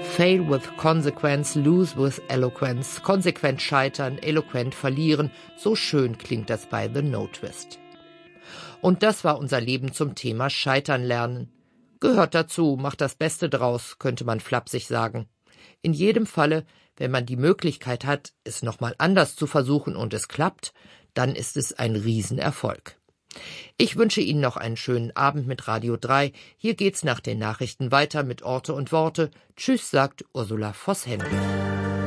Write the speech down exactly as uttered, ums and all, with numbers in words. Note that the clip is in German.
Fail with consequence, lose with eloquence. Konsequent scheitern, eloquent verlieren. So schön klingt das bei The No Twist. Und das war unser Leben zum Thema Scheitern lernen. Gehört dazu, macht das Beste draus, könnte man flapsig sagen. In jedem Falle, wenn man die Möglichkeit hat, es nochmal anders zu versuchen und es klappt, dann ist es ein Riesenerfolg. Ich wünsche Ihnen noch einen schönen Abend mit Radio drei. Hier geht's nach den Nachrichten weiter mit Orte und Worte. Tschüss, sagt Ursula Voss-Hendrich.